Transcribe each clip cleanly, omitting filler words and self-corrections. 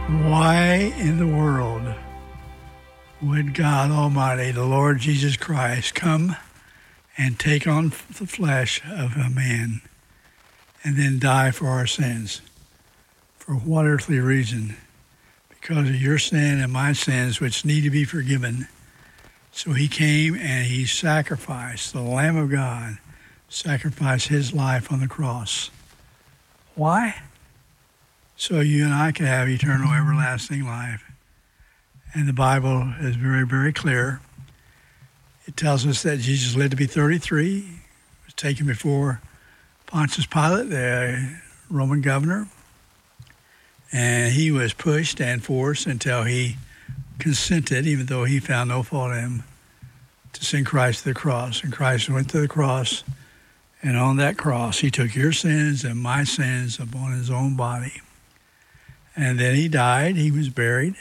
Why in the world would God Almighty, the Lord Jesus Christ, come and take on the flesh of a man and then die for our sins? For what earthly reason? Because of your sin and my sins, which need to be forgiven. So he came and he sacrificed, the Lamb of God, sacrificed his life on the cross. Why? So you and I can have eternal, everlasting life. And the Bible is very, very clear. It tells us that Jesus lived to be 33, was taken before Pontius Pilate, the Roman governor, and he was pushed and forced until he consented, even though he found no fault in him, to send Christ to the cross. And Christ went to the cross, and on that cross, he took your sins and my sins upon his own body. And then he died, he was buried,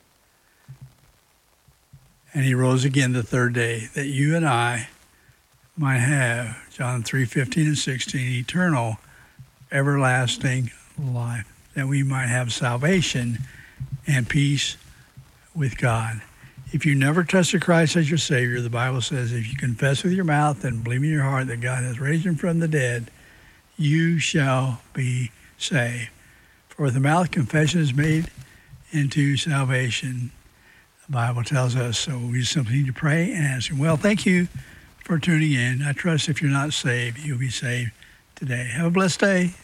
and he rose again the third day, that you and I might have, John 3:15 and 16, eternal, everlasting life, that we might have salvation and peace with God. If you never trusted Christ as your Savior, the Bible says, if you confess with your mouth and believe in your heart that God has raised him from the dead, you shall be saved. For with the mouth confession is made into salvation, the Bible tells us. So we simply need to pray and ask him. Well, thank you for tuning in. I trust if you're not saved, you'll be saved today. Have a blessed day.